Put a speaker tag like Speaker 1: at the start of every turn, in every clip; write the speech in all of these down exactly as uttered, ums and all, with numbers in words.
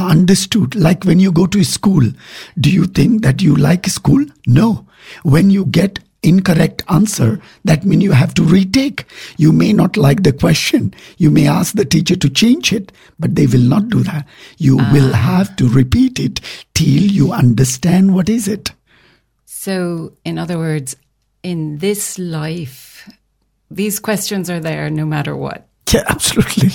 Speaker 1: understood. Like when you go to school, do you think that you like school? No. When you get incorrect answer, that means you have to retake. You may not like the question. You may ask the teacher to change it, but they will not do that. You uh. will have to repeat it till you understand what is it.
Speaker 2: So, in other words, in this life, these questions are there no matter what.
Speaker 1: Yeah, absolutely.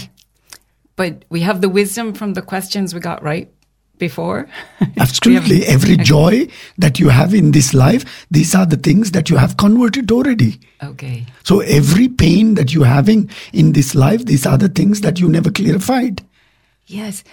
Speaker 2: But we have the wisdom from the questions we got right before.
Speaker 1: Absolutely. have, Every joy that you have in this life, these are the things that you have converted already.
Speaker 2: Okay.
Speaker 1: So every pain that you're having in this life, these are the things that you never clarified.
Speaker 2: Yes.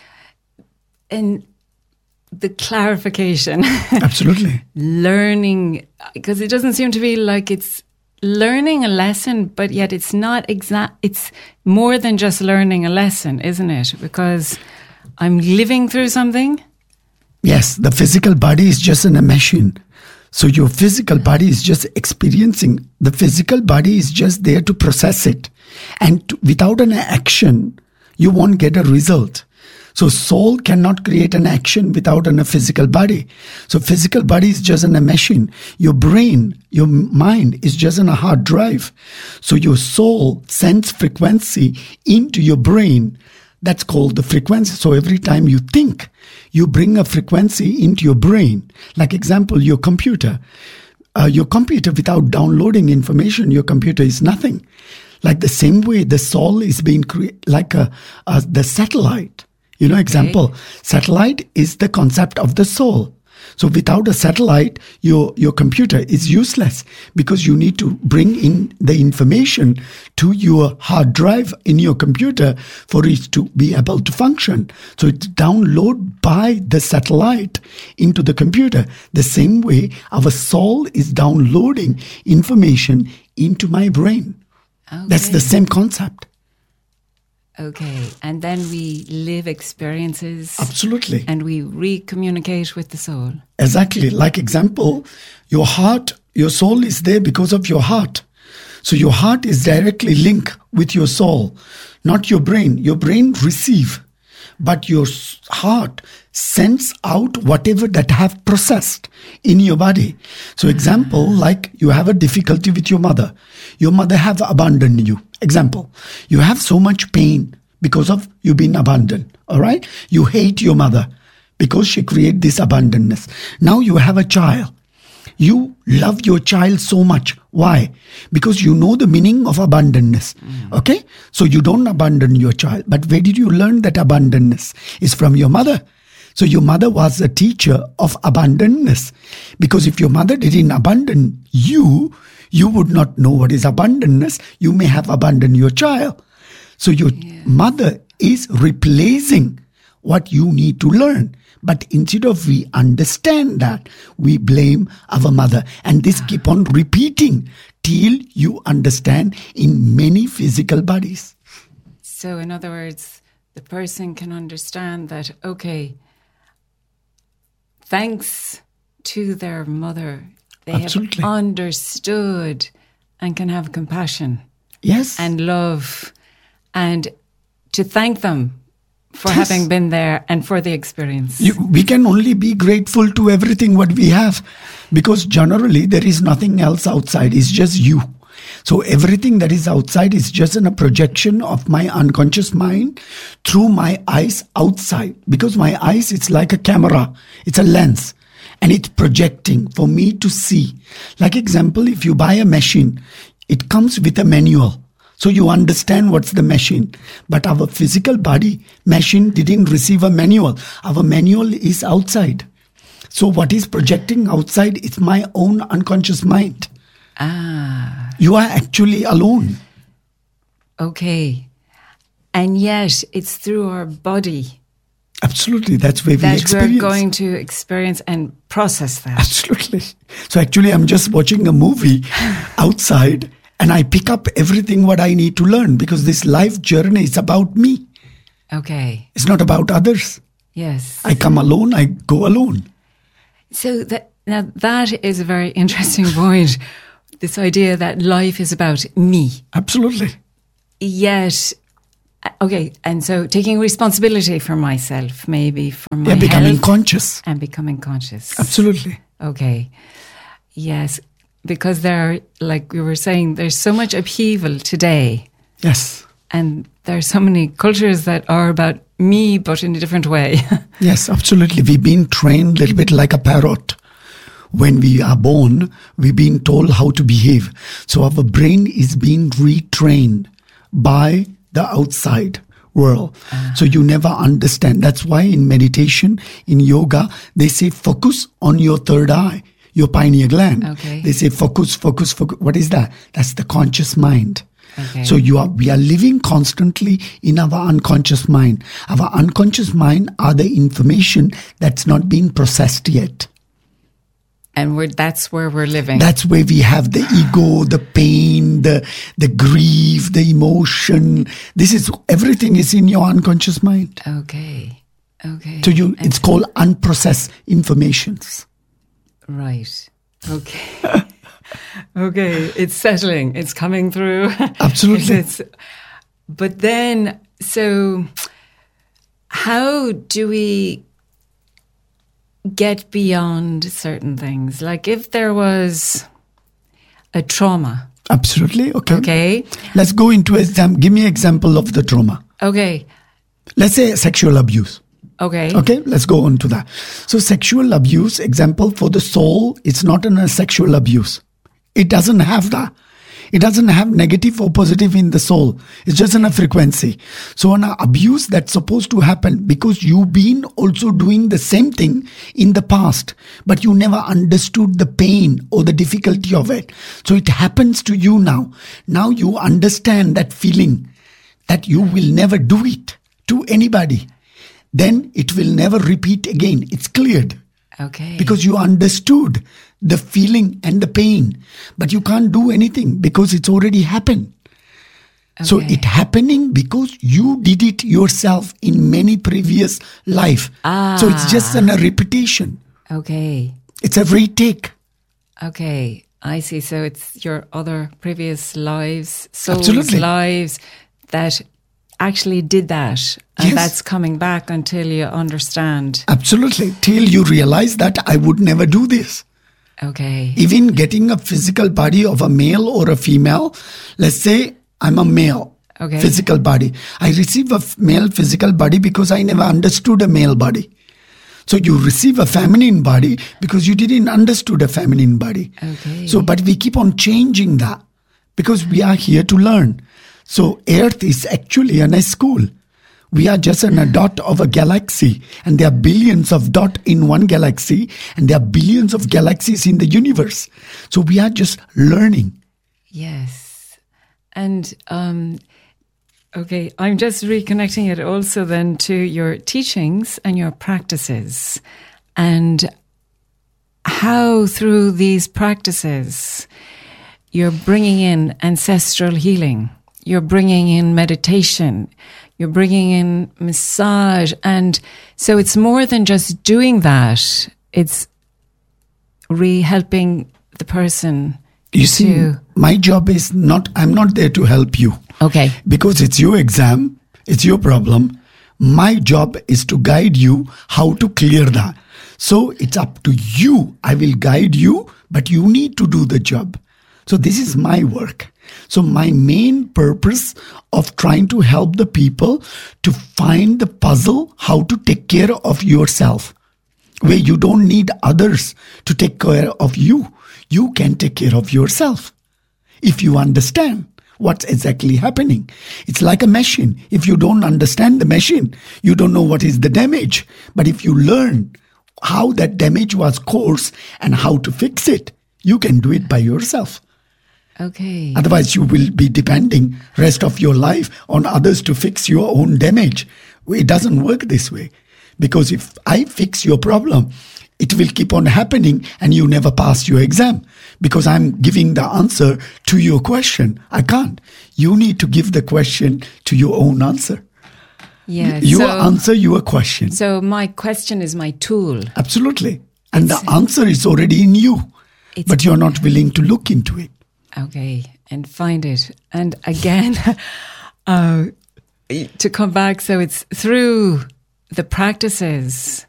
Speaker 2: And the clarification.
Speaker 1: Absolutely.
Speaker 2: Learning, because it doesn't seem to be like it's learning a lesson, but yet it's not exact. It's more than just learning a lesson, isn't it? Because I'm living through something.
Speaker 1: Yes, the physical body is just in a machine. So your physical body is just experiencing. The physical body is just there to process it. And to, without an action, you won't get a result. So soul cannot create an action without an, a physical body. So physical body is just in a machine. Your brain, your mind is just in a hard drive. So your soul sends frequency into your brain. That's called the frequency. So every time you think, you bring a frequency into your brain. Like example, your computer. Uh, your computer, without downloading information, your computer is nothing. Like the same way, the soul is being created, like a, a, the satellite. You know, example, okay. Satellite is the concept of the soul. So without a satellite, your, your computer is useless because you need to bring in the information to your hard drive in your computer for it to be able to function. So it's downloaded by the satellite into the computer. The same way our soul is downloading information into my brain. Okay. That's the same concept.
Speaker 2: Okay, and then we live experiences.
Speaker 1: Absolutely.
Speaker 2: And we re-communicate with the soul.
Speaker 1: Exactly. Like example, your heart, your soul is there because of your heart. So your heart is directly linked with your soul, not your brain. Your brain receive, but your heart sends out whatever that have processed in your body. So example, like you have a difficulty with your mother. Your mother have abandoned you. Example, you have so much pain because of you being abandoned. All right. You hate your mother because she created this abandonness. Now you have a child. You love your child so much. Why? Because you know the meaning of abandonness. Mm. Okay. So you don't abandon your child. But where did you learn that abandonness? Is from your mother. So your mother was a teacher of abandonness. Because if your mother didn't abandon you, you would not know what is abandonness. You may have abandoned your child. So your yeah. mother is replacing what you need to learn. But instead of we understand that, we blame our mother. And this ah. keep on repeating till you understand in many physical bodies.
Speaker 2: So in other words, the person can understand that, okay, thanks to their mother, they
Speaker 1: Absolutely.
Speaker 2: have understood and can have compassion.
Speaker 1: Yes.
Speaker 2: And love. And to thank them for
Speaker 1: yes.
Speaker 2: having been there and for the experience.
Speaker 1: You, we can only be grateful to everything what we have. Because generally there is nothing else outside. It's just you. So everything that is outside is just in a projection of my unconscious mind through my eyes outside. Because my eyes, it's like a camera. It's a lens. And it's projecting for me to see. Like example, if you buy a machine, it comes with a manual. So you understand what's the machine. But our physical body machine didn't receive a manual. Our manual is outside. So what is projecting outside is my own unconscious mind.
Speaker 2: Ah.
Speaker 1: You are actually alone.
Speaker 2: Okay. And yet it's through our body.
Speaker 1: Absolutely. That's where we
Speaker 2: that
Speaker 1: experience.
Speaker 2: We're going to experience and process that.
Speaker 1: Absolutely. So actually I'm just watching a movie outside and I pick up everything what I need to learn because this life journey is about me.
Speaker 2: Okay.
Speaker 1: It's not about others.
Speaker 2: Yes.
Speaker 1: I come alone, I go alone.
Speaker 2: So that, now that is a very interesting point. This idea that life is about me.
Speaker 1: Absolutely.
Speaker 2: Yet Okay, and so taking responsibility for myself, maybe for my
Speaker 1: Yeah, becoming
Speaker 2: health
Speaker 1: conscious.
Speaker 2: and becoming conscious.
Speaker 1: Absolutely.
Speaker 2: Okay, yes, because there, are, like we were saying, there's so much upheaval today,
Speaker 1: Yes.
Speaker 2: and there's so many cultures that are about me, but in a different way.
Speaker 1: Yes, absolutely. We've been trained a little bit like a parrot. When we are born, we've been told how to behave. So our brain is being retrained by the outside world. Uh. So you never understand. That's why in meditation, in yoga, they say focus on your third eye, your pineal gland.
Speaker 2: Okay.
Speaker 1: They say focus, focus, focus. What is that? That's the conscious mind.
Speaker 2: Okay.
Speaker 1: So you are, we are living constantly in our unconscious mind. Our unconscious mind are the information that's not been processed yet.
Speaker 2: And we're, that's where we're living.
Speaker 1: That's where we have the ego, the pain, the the grief, the emotion. This is, everything is in your unconscious mind.
Speaker 2: Okay. Okay.
Speaker 1: So you,
Speaker 2: And
Speaker 1: it's called unprocessed informations.
Speaker 2: Right. Okay. Okay. It's settling. It's coming through.
Speaker 1: Absolutely.
Speaker 2: It's, but then, so how do we get beyond certain things? Like if there was a trauma.
Speaker 1: Absolutely. Okay.
Speaker 2: Okay.
Speaker 1: Let's go into exam. Give me an example of the trauma.
Speaker 2: Okay.
Speaker 1: Let's say sexual abuse.
Speaker 2: Okay.
Speaker 1: Okay, let's go on to that. So sexual abuse, example for the soul, it's not an, a sexual abuse. It doesn't have that. It doesn't have negative or positive in the soul. It's just in a frequency. So an abuse that's supposed to happen because you've been also doing the same thing in the past, but you never understood the pain or the difficulty of it. So it happens to you now. Now you understand that feeling that you will never do it to anybody. Then it will never repeat again. It's cleared.
Speaker 2: Okay.
Speaker 1: Because you understood the feeling and the pain, but you can't do anything because it's already happened. Okay. So it happening because you did it yourself in many previous life.
Speaker 2: Ah.
Speaker 1: So it's just an, a repetition.
Speaker 2: Okay.
Speaker 1: It's a retake.
Speaker 2: Okay. I see. So it's your other previous lives, souls'
Speaker 1: Absolutely.
Speaker 2: lives that actually did that. And
Speaker 1: Yes.
Speaker 2: that's coming back until you understand.
Speaker 1: Absolutely. Till you realize that I would never do this.
Speaker 2: Okay.
Speaker 1: Even getting a physical body of a male or a female, let's say I'm a male
Speaker 2: Okay.
Speaker 1: physical body. I receive a f- male physical body because I never understood a male body. So you receive a feminine body because you didn't understood a feminine body.
Speaker 2: Okay.
Speaker 1: So, but we keep on changing that because we are here to learn. So Earth is actually an a school. We are just an, a dot of a galaxy, and there are billions of dots in one galaxy, and there are billions of galaxies in the universe. So we are just learning.
Speaker 2: Yes. And, um, okay, I'm just reconnecting it also then to your teachings and your practices and how through these practices you're bringing in ancestral healing, you're bringing in meditation, you're bringing in massage. And so it's more than just doing that. It's re helping the person.
Speaker 1: You see,
Speaker 2: to-
Speaker 1: my job is not, I'm not there to help you.
Speaker 2: Okay.
Speaker 1: Because it's your exam, it's your problem. My job is to guide you how to clear that. So it's up to you. I will guide you, but you need to do the job. So this is my work. So my main purpose of trying to help the people to find the puzzle, how to take care of yourself, where you don't need others to take care of you. You can take care of yourself if you understand what's exactly happening. It's like a machine. If you don't understand the machine, you don't know what is the damage. But if you learn how that damage was caused and how to fix it, you can do it by yourself.
Speaker 2: Okay.
Speaker 1: Otherwise, you will be depending rest of your life on others to fix your own damage. It doesn't work this way. Because if I fix your problem, it will keep on happening and you never pass your exam. Because I'm giving the answer to your question. I can't. You need to give the question to your own answer.
Speaker 2: Yeah.
Speaker 1: You
Speaker 2: so,
Speaker 1: answer your question.
Speaker 2: so my question is my tool.
Speaker 1: Absolutely. And the answer is already in you.
Speaker 2: It's-
Speaker 1: But you're not willing to look into it.
Speaker 2: Okay. And find it. And again, uh, to come back, so it's through the practices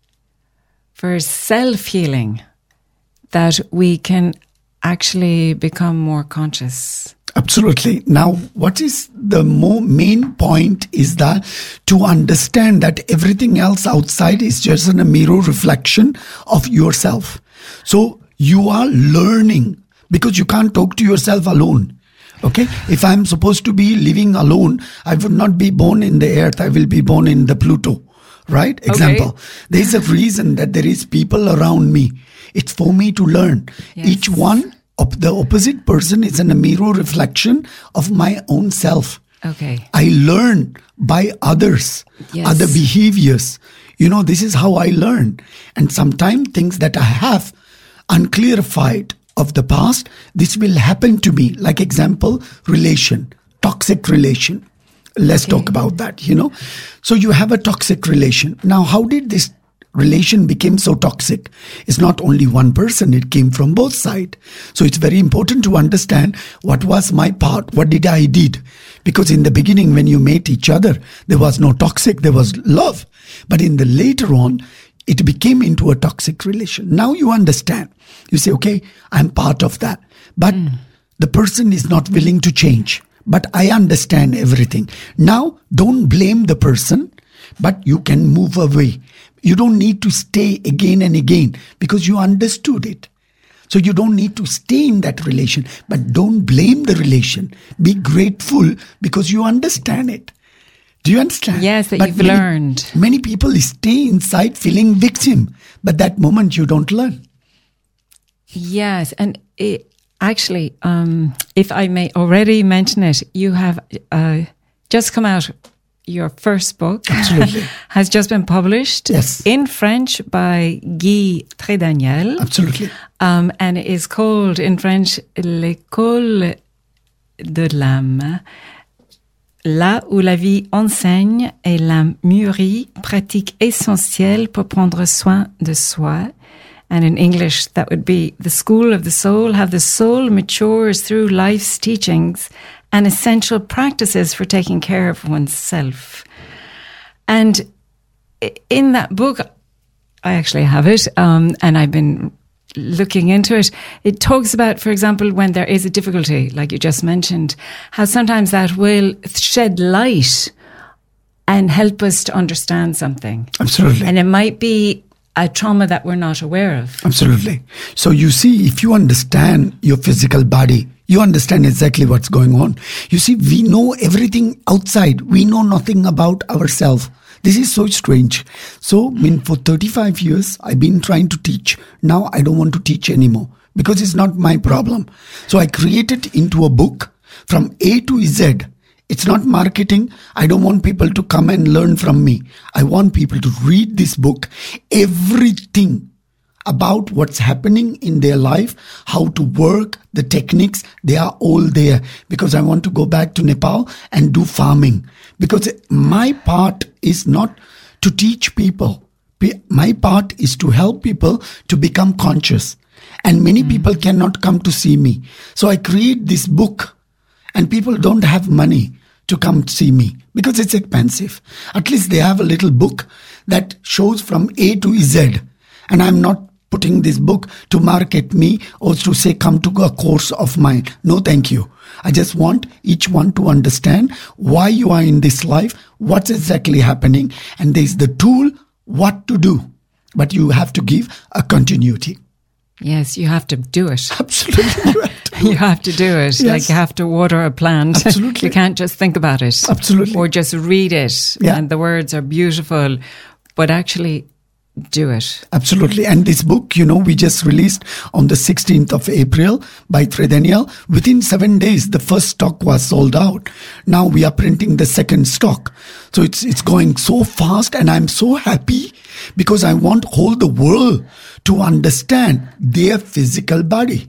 Speaker 2: for self-healing that we can actually become more conscious.
Speaker 1: Absolutely. Now, what is the more main point is that to understand that everything else outside is just a mirror reflection of yourself. So you are learning, because you can't talk to yourself alone. Okay? If I'm supposed to be living alone, I would not be born in the earth. I will be born in the Pluto. Right? Example. Okay. There is a reason that there is people around me. It's for me to learn. Yes. Each one of the opposite person is in a mirror reflection of my own self.
Speaker 2: Okay.
Speaker 1: I learn by others, yes. other behaviors. You know, this is how I learn. And sometimes things that I have unclarified of the past, this will happen to me. Like example, relation, toxic relation. Let's okay. talk about that, you know. So you have a toxic relation. Now, how did this relation become so toxic? It's not only one person, it came from both sides. So it's very important to understand what was my part, what did I did. Because in the beginning, when you met each other, there was no toxic, there was love. But in the later on, it became into a toxic relation. Now you understand. You say, okay, I'm part of that. But mm. the person is not willing to change. But I understand everything. Now, don't blame the person, but you can move away. You don't need to stay again and again because you understood it. So you don't need to stay in that relation, but don't blame the relation. Be grateful because you understand it. Do you understand?
Speaker 2: Yes, that
Speaker 1: but
Speaker 2: you've
Speaker 1: many,
Speaker 2: learned.
Speaker 1: Many people stay inside feeling victim, but that moment you don't learn.
Speaker 2: Yes, and it, actually, um, if I may already mention it, you have uh, just come out. Your first book
Speaker 1: Absolutely.
Speaker 2: has just been published
Speaker 1: yes.
Speaker 2: in French by Guy Trédaniel.
Speaker 1: Absolutely.
Speaker 2: Um, and it is called in French L'école de l'âme, là où la vie enseigne et l'âme mûrit, pratique essentielle pour prendre soin de soi. And in English, that would be the school of the soul, how the soul matures through life's teachings and essential practices for taking care of oneself. And in that book, I actually have it, um, and I've been looking into it. It talks about, for example, when there is a difficulty, like you just mentioned, how sometimes that will shed light and help us to understand something.
Speaker 1: Absolutely.
Speaker 2: And it might be a trauma that we're not aware of.
Speaker 1: Absolutely. So you see, if you understand your physical body, you understand exactly what's going on. You see, we know everything outside. We know nothing about ourselves. This is so strange. So, I mean, for thirty-five years, I've been trying to teach. Now I don't want to teach anymore because it's not my problem. So I created into a book from A to Z. It's not marketing. I don't want people to come and learn from me. I want people to read this book, everything about what's happening in their life, how to work, the techniques, they are all there. Because I want to go back to Nepal and do farming. Because my part is not to teach people. My part is to help people to become conscious. And many mm. people cannot come to see me. So I create this book. And people don't have money to come see me because it's expensive. At least they have a little book that shows from A to Z. And I'm not putting this book to market me or to say, come to a course of mine. No, thank you. I just want each one to understand why you are in this life, what's exactly happening. And there's the tool, what to do. But you have to give a continuity.
Speaker 2: Yes, you have to do it.
Speaker 1: Absolutely. You have to do,
Speaker 2: you have to do it.
Speaker 1: Yes.
Speaker 2: Like you have to water a plant.
Speaker 1: Absolutely.
Speaker 2: You can't just think about it.
Speaker 1: Absolutely.
Speaker 2: Or just read it.
Speaker 1: Yeah.
Speaker 2: And the words are beautiful, but actually do it.
Speaker 1: Absolutely. And this book, you know, we just released on the sixteenth of April by Trédaniel. Within seven days, the first stock was sold out. Now we are printing the second stock. So it's it's going so fast, and I'm so happy because I want whole the world to understand their physical body.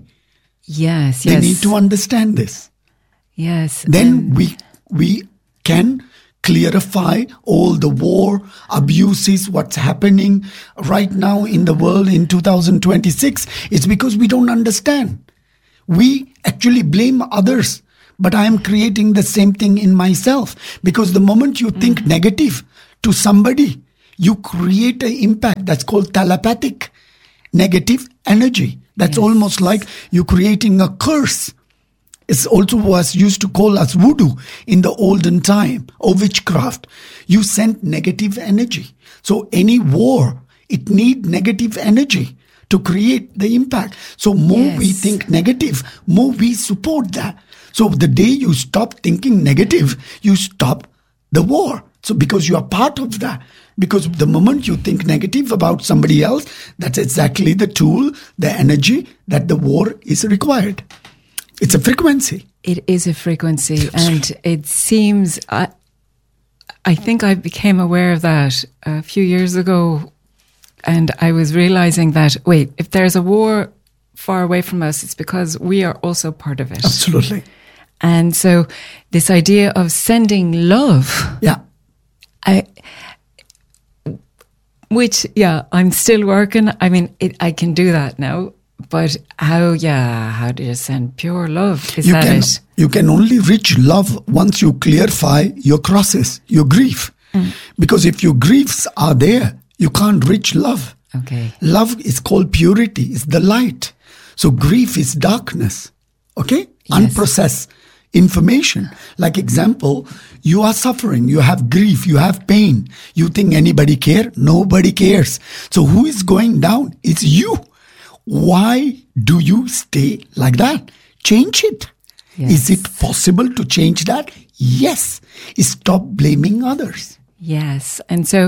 Speaker 2: Yes,
Speaker 1: they
Speaker 2: yes.
Speaker 1: need to understand this.
Speaker 2: Yes.
Speaker 1: Then
Speaker 2: um,
Speaker 1: we we can clarify all the war, abuses, what's happening right now in the world in two thousand twenty-six. It's because we don't understand. We actually blame others, but I am creating the same thing in myself. Because the moment you mm. think negative to somebody, you create an impact that's called telepathic negative energy. That's yes. almost like you're creating a curse. It's also was used to call us voodoo in the olden time, or witchcraft. You send negative energy. So any war, it need negative energy to create the impact. So more yes. we think negative, more we support that. So the day you stop thinking negative, you stop the war. So because you are part of that. Because the moment you think negative about somebody else, that's exactly the tool, the energy that the war is required. It's a frequency.
Speaker 2: It is a frequency. And it seems, I, I think I became aware of that a few years ago. And I was realizing that, wait, if there's a war far away from us, it's because we are also part of it.
Speaker 1: Absolutely.
Speaker 2: And so this idea of sending love.
Speaker 1: Yeah.
Speaker 2: I, which, yeah, I'm still working. I mean, it, I can do that now. But how, yeah, how do you send pure love? Is
Speaker 1: you
Speaker 2: that
Speaker 1: can,
Speaker 2: it?
Speaker 1: You can only reach love once you clarify your crosses, your grief. Mm. Because if your griefs are there, you can't reach love.
Speaker 2: Okay.
Speaker 1: Love is called purity, it's the light. So grief is darkness. Okay?
Speaker 2: Yes.
Speaker 1: Unprocessed information. Like example, you are suffering, you have grief, you have pain. You think anybody care? Nobody cares. So who is going down? It's you. Why do you stay like that? Change it. Yes. Is it possible to change that? Yes. Stop blaming others.
Speaker 2: Yes. And so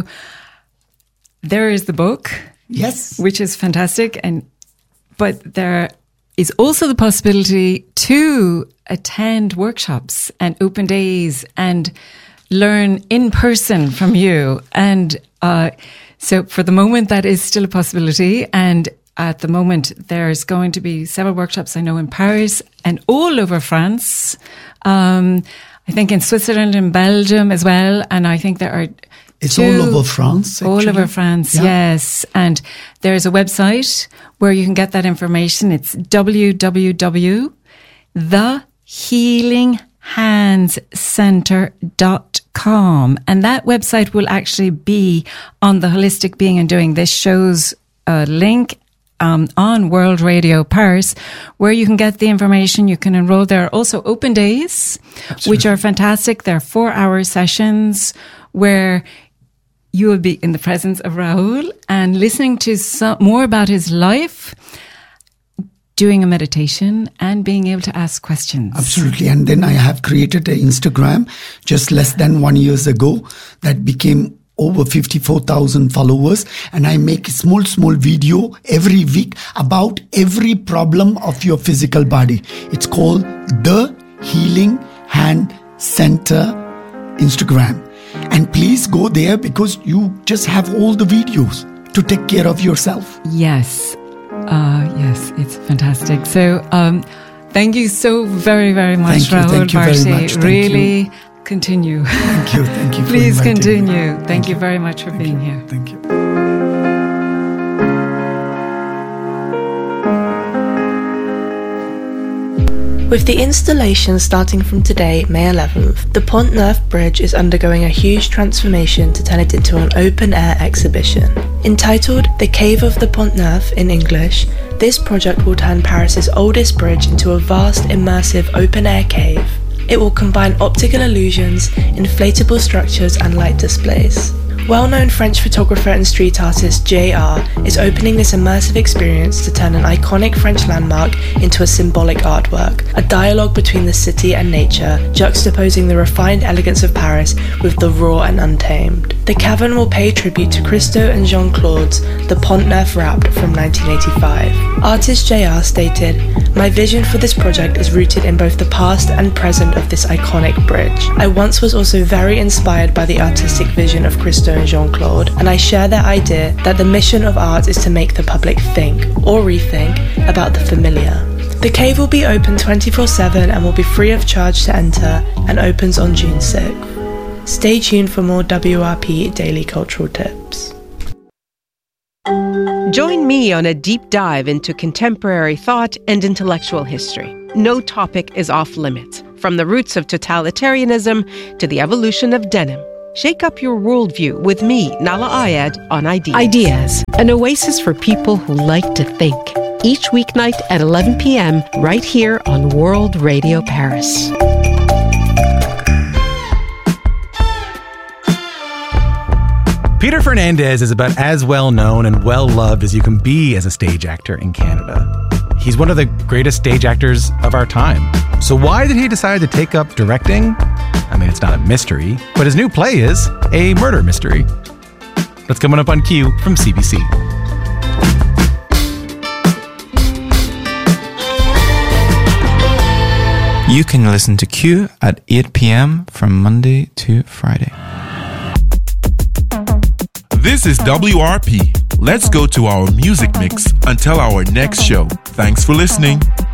Speaker 2: there is the book.
Speaker 1: Yes.
Speaker 2: Which is fantastic. And but there is also the possibility to attend workshops and open days and learn in person from you. And uh, so for the moment, that is still a possibility. And at the moment, there's going to be several workshops, I know, in Paris and all over France. Um, I think in Switzerland and Belgium as well. And I think there are
Speaker 1: It's
Speaker 2: two,
Speaker 1: all over France, actually.
Speaker 2: All over France, yeah. Yes. And there's a website where you can get that information. It's w w w dot the healing hands center dot com. And that website will actually be on the Holistic Being and Doing This show's uh, link Um, on World Radio Paris, where you can get the information. You can enroll. There are also open days, Absolutely. Which are fantastic. They're four-hour sessions where you will be in the presence of Rahul and listening to some, more about his life, doing a meditation and being able to ask questions.
Speaker 1: Absolutely. And then I have created an Instagram just less than one years ago that became over fifty-four thousand followers, and I make a small, small video every week about every problem of your physical body. It's called The Healing Hand Center Instagram. And please go there because you just have all the videos to take care of yourself.
Speaker 2: Yes. Uh, yes, it's fantastic. So, um, thank you so very, very much,
Speaker 1: thank you,
Speaker 2: Rahul
Speaker 1: thank you
Speaker 2: Bharti.
Speaker 1: very much. Thank
Speaker 2: really
Speaker 1: you.
Speaker 2: Continue.
Speaker 1: Thank you. Thank you. For
Speaker 2: Please
Speaker 1: inviting
Speaker 2: continue.
Speaker 1: me.
Speaker 2: Thank,
Speaker 1: Thank
Speaker 2: you
Speaker 1: you
Speaker 2: very much for
Speaker 1: thank
Speaker 2: being
Speaker 1: you.
Speaker 2: here.
Speaker 1: Thank you.
Speaker 3: With the installation starting from today, May eleventh, the Pont Neuf Bridge is undergoing a huge transformation to turn it into an open-air exhibition. Entitled The Cave of the Pont Neuf in English, this project will turn Paris's oldest bridge into a vast, immersive open-air cave. It will combine optical illusions, inflatable structures and light displays. Well-known French photographer and street artist J R is opening this immersive experience to turn an iconic French landmark into a symbolic artwork, a dialogue between the city and nature, juxtaposing the refined elegance of Paris with the raw and untamed. The cavern will pay tribute to Christo and Jean-Claude's The Pont Neuf Wrapped from nineteen eighty-five. Artist J R stated, "My vision for this project is rooted in both the past and present of this iconic bridge. I once was also very inspired by the artistic vision of Christo and Jean-Claude, and I share their idea that the mission of art is to make the public think, or rethink, about the familiar." The cave will be open twenty-four seven and will be free of charge to enter, and opens on June sixth. Stay tuned for more W R P Daily Cultural Tips.
Speaker 4: Join me on a deep dive into contemporary thought and intellectual history. No topic is off limits. From the roots of totalitarianism to the evolution of denim. Shake up your worldview with me, Nala Ayed, on Ideas. Ideas, an oasis for people who like to think. Each weeknight at eleven p.m. right here on World Radio Paris.
Speaker 5: Peter Fernandez is about as well known and well loved as you can be as a stage actor in Canada. He's one of the greatest stage actors of our time. So why did he decide to take up directing? I mean, it's not a mystery, but his new play is a murder mystery. That's coming up on Q from C B C.
Speaker 6: You can listen to Q at eight p.m. from Monday to Friday.
Speaker 7: This is W R P. Let's go to our music mix until our next show. Thanks for listening.